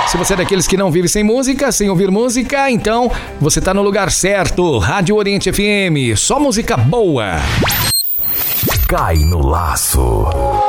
Se você é daqueles que não vive sem música, sem ouvir música, então você tá no lugar certo. Rádio Oriente FM, só música boa. Cai no laço.